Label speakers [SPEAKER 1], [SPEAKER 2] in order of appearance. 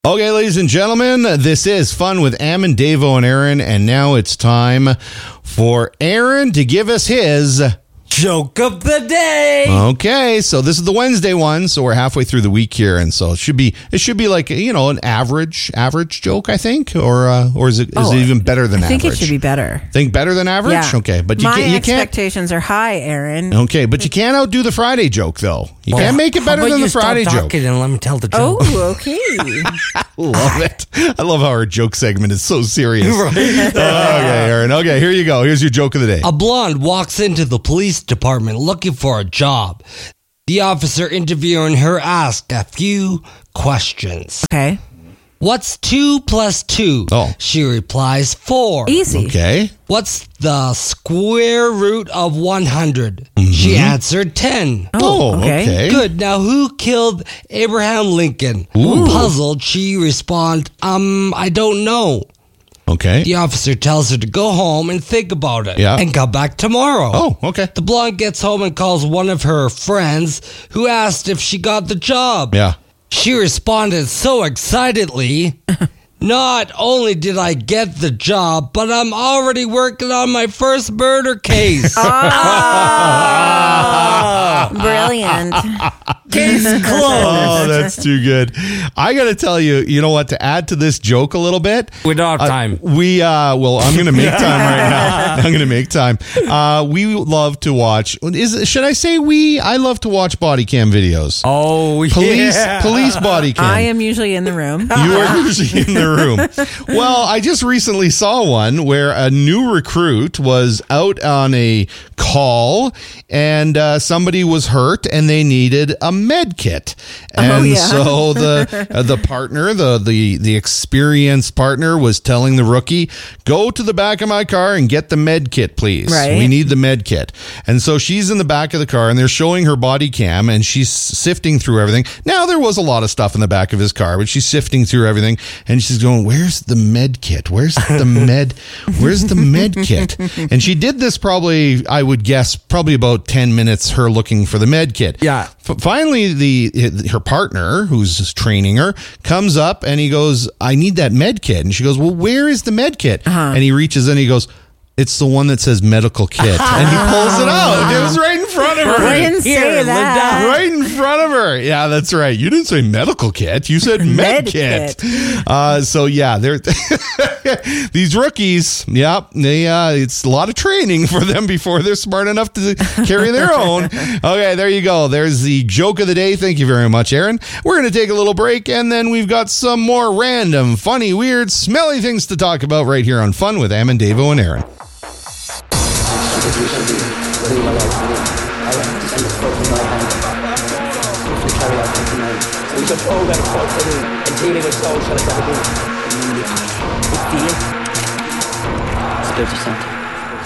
[SPEAKER 1] Okay, ladies and gentlemen, this is Fun with Ammon, Davo, and Aaron, and now it's time for Aaron to give us his
[SPEAKER 2] joke of the day.
[SPEAKER 1] Okay, so this is the Wednesday one, so we're halfway through the week here, and so it should be like, an average
[SPEAKER 3] joke, I think, or is it even better than average?
[SPEAKER 2] I think it should be better.
[SPEAKER 3] Think better than average?
[SPEAKER 2] Yeah.
[SPEAKER 3] Okay, but you
[SPEAKER 2] My
[SPEAKER 3] can't.
[SPEAKER 2] expectations are high, Aaron.
[SPEAKER 3] Okay, but you can't outdo the Friday joke, though. You can't make it better than the Friday joke.
[SPEAKER 4] And let me tell the joke.
[SPEAKER 2] Oh, okay.
[SPEAKER 3] Love it. I love how our joke segment is so serious. Right. Okay, Aaron. Okay, here you go. Here's your joke of the day.
[SPEAKER 4] A blonde walks into the police department looking for a job. The officer interviewing her asks a few questions.
[SPEAKER 2] Okay.
[SPEAKER 4] What's 2 plus 2?
[SPEAKER 3] Oh.
[SPEAKER 4] She replies 4.
[SPEAKER 2] Easy.
[SPEAKER 3] Okay.
[SPEAKER 4] What's the square root of 100? She answered 10.
[SPEAKER 3] Oh, okay.
[SPEAKER 4] Good. Now, who killed Abraham Lincoln?
[SPEAKER 3] Ooh.
[SPEAKER 4] Puzzled, she responds, I don't know.
[SPEAKER 3] Okay.
[SPEAKER 4] The officer tells her to go home and think about it.
[SPEAKER 3] Yeah.
[SPEAKER 4] And come back tomorrow.
[SPEAKER 3] Oh, okay.
[SPEAKER 4] The blonde gets home and calls one of her friends who asked if she got the job.
[SPEAKER 3] Yeah.
[SPEAKER 4] She responded so excitedly, not only did I get the job, but I'm already working on my first murder case.
[SPEAKER 2] Brilliant.
[SPEAKER 4] Case closed.
[SPEAKER 3] Oh, that's too good. I got to tell you, you know what, to add to this joke a little bit.
[SPEAKER 4] We don't have time.
[SPEAKER 3] I'm going to make time right now. I'm going to make time. We love to watch, should I say we? I love to watch body cam videos.
[SPEAKER 4] Oh,
[SPEAKER 3] Police body cam.
[SPEAKER 2] I am usually in the room.
[SPEAKER 3] You are usually in the room. Well, I just recently saw one where a new recruit was out on a call and somebody was hurt and they needed a med kit. And so the partner, the experienced partner was telling the rookie, go to the back of my car and get the med kit, please.
[SPEAKER 2] Right.
[SPEAKER 3] We need the med kit. And so she's in the back of the car and they're showing her body cam and she's sifting through everything. Now, there was a lot of stuff in the back of his car, but she's sifting through everything and she's going, where's the med kit? Where's the med kit? And she did this probably, I would guess, probably about 10 minutes, her looking for the med kit.
[SPEAKER 4] Yeah.
[SPEAKER 3] Finally, her partner, who's training her, comes up and he goes, I need that med kit. And she goes, well, where is the med kit? And he reaches in and he goes, it's the one that says medical kit. And he pulls it out. It was right in front of her.
[SPEAKER 2] I didn't say that.
[SPEAKER 3] Right in front of her. Yeah, that's right. You didn't say medical kit. You said med kit. So yeah, they're these rookies. Yeah, it's a lot of training for them before they're smart enough to carry their own. Okay, there you go. There's the joke of the day. Thank you very much, Aaron. We're going to take a little break, and then we've got some more random, funny, weird, smelly things to talk about right here on Fun with Ammon, Davo, and Aaron.
[SPEAKER 5] Spiritual Center.